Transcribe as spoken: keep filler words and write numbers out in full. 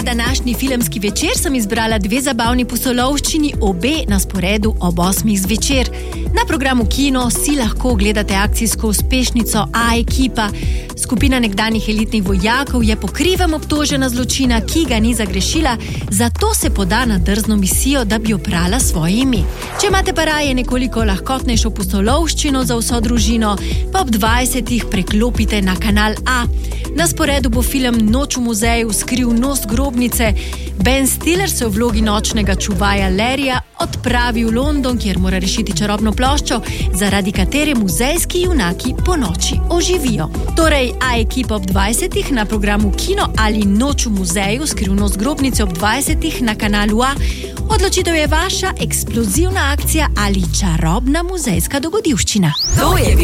današnji filmski večer sem izbrala dve zabavni pustolovščini, obe na sporedu ob osmih zvečer. Na programu Kino si lahko gledate akcijsko uspešnico A-ekipa. Skupina nekdanjih elitnih vojakov je po krivem obtožena zločina, ki ga ni zagrešila, zato se poda na drzno misijo, da bi oprala svoje ime. Če imate pa raje nekoliko lahkotnejšo pustolovščino za vso družino, pa ob dvajsetih preklopite na kanal A. Na sporedu bo film Noč v muzeju Skrivnost grobnice. Ben Stiller se v vlogi nočnega čuvaja Larryja odpravi v London, kjer mora rešiti čarobno ploščo, zaradi katere muzejski junaki po noči oživijo. Torej, A-ekipa ob dvajsetih na programu Kino ali Noč v muzeju Skrivnost grobnice ob dvajsetih na kanalu A. Odločitev je vaša, eksplozivna akcija ali čarobna muzejska dogodivščina. To je